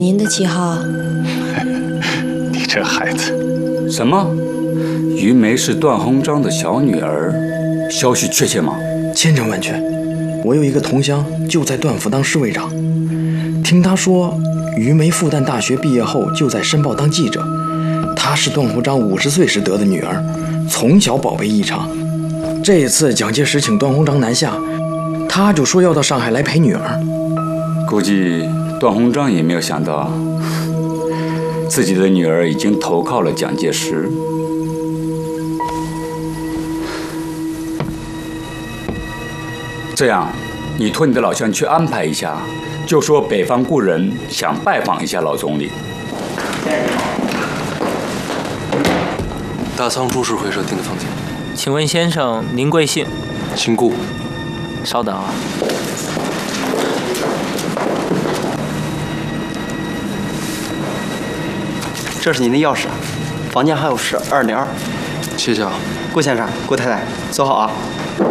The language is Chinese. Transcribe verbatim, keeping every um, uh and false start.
您的旗号？ 你这孩子， 什么？于梅是段鸿章的小女儿，消息确切吗？ 千真万确。我有一个同乡就在段府当侍卫长，听他说，于梅复旦大学毕业后就在申报当记者。她是段鸿章五十岁时得的女儿，从小宝贝异常。这一次蒋介石请段鸿章南下，他就说要到上海来陪女儿。 估计段鸿章也没有想到，自己的女儿已经投靠了蒋介石。这样，你托你的老乡去安排一下，就说北方故人想拜访一下老总理。 大仓株式会社订的房间。 请问先生，您贵姓？ 姓顾。 稍等啊。 这是您的钥匙，房间号是二零二。 谢谢啊。 顾先生、顾太太，坐好啊。